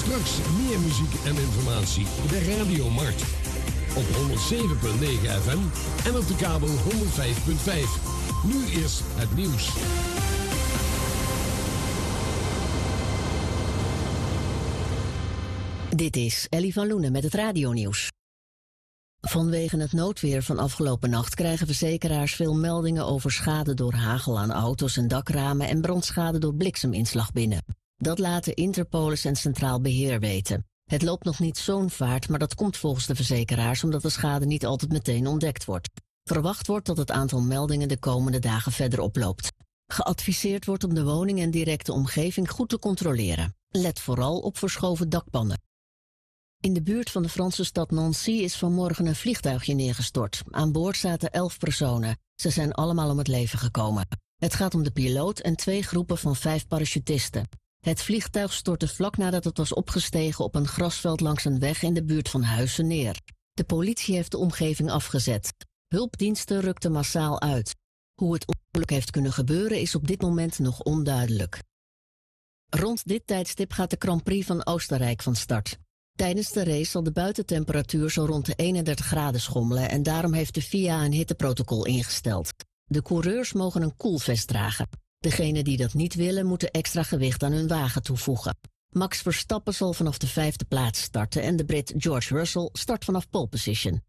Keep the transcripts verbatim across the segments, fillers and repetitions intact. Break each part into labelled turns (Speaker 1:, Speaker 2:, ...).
Speaker 1: Straks meer muziek en informatie bij Radio Mart. Op honderdzeven komma negen F M en op de kabel honderdvijf komma vijf. Nu is het nieuws.
Speaker 2: Dit is Ellie van Loenen met het radionieuws. Vanwege het noodweer van afgelopen nacht krijgen verzekeraars veel meldingen over schade door hagel aan auto's en dakramen en brandschade door blikseminslag binnen. Dat laten Interpolis en Centraal Beheer weten. Het loopt nog niet zo'n vaart, maar dat komt volgens de verzekeraars omdat de schade niet altijd meteen ontdekt wordt. Verwacht wordt dat het aantal meldingen de komende dagen verder oploopt. Geadviseerd wordt om de woning en directe omgeving goed te controleren. Let vooral op verschoven dakpannen. In de buurt van de Franse stad Nancy is vanmorgen een vliegtuigje neergestort. Aan boord zaten elf personen. Ze zijn allemaal om het leven gekomen. Het gaat om de piloot en twee groepen van vijf parachutisten. Het vliegtuig stortte vlak nadat het was opgestegen op een grasveld langs een weg in de buurt van Huizen neer. De politie heeft de omgeving afgezet. Hulpdiensten rukten massaal uit. Hoe het ongeluk heeft kunnen gebeuren is op dit moment nog onduidelijk. Rond dit tijdstip gaat de Grand Prix van Oostenrijk van start. Tijdens de race zal de buitentemperatuur zo rond de eenendertig graden schommelen en daarom heeft de F I A een hitteprotocol ingesteld. De coureurs mogen een koelvest dragen. Degenen die dat niet willen moeten extra gewicht aan hun wagen toevoegen. Max Verstappen zal vanaf de vijfde plaats starten en de Brit George Russell start vanaf pole position.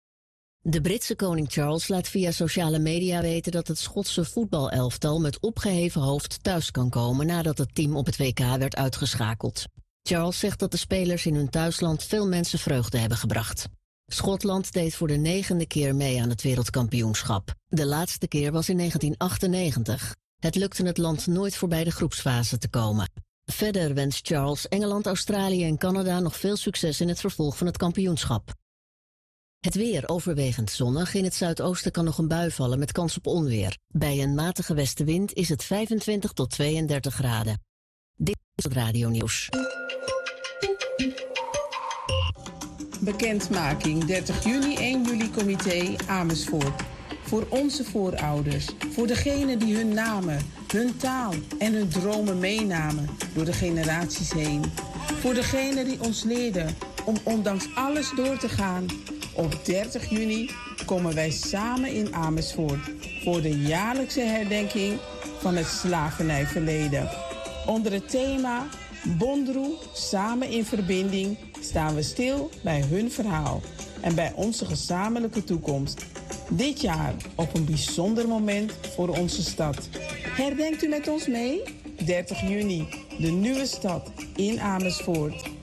Speaker 2: De Britse koning Charles laat via sociale media weten dat het Schotse voetbalelftal met opgeheven hoofd thuis kan komen nadat het team op het W K werd uitgeschakeld. Charles zegt dat de spelers in hun thuisland veel mensen vreugde hebben gebracht. Schotland deed voor de negende keer mee aan het wereldkampioenschap. De laatste keer was in negentien achtennegentig. Het lukte het land nooit voorbij de groepsfase te komen. Verder wenst Charles Engeland, Australië en Canada nog veel succes in het vervolg van het kampioenschap. Het weer overwegend zonnig. In het zuidoosten kan nog een bui vallen met kans op onweer. Bij een matige westenwind is het vijfentwintig tot tweeëndertig graden. Dit is het radionieuws.
Speaker 3: Bekendmaking dertig juni één juli comité Amersfoort. Voor onze voorouders, voor degenen die hun namen, hun taal en hun dromen meenamen door de generaties heen. Voor degenen die ons leerden om ondanks alles door te gaan. Op dertig juni komen wij samen in Amersfoort voor de jaarlijkse herdenking van het slavernijverleden. Onder het thema Bondroe, samen in verbinding, staan we stil bij hun verhaal en bij onze gezamenlijke toekomst. Dit jaar op een bijzonder moment voor onze stad. Herdenkt u met ons mee? dertig juni, de nieuwe stad in Amersfoort.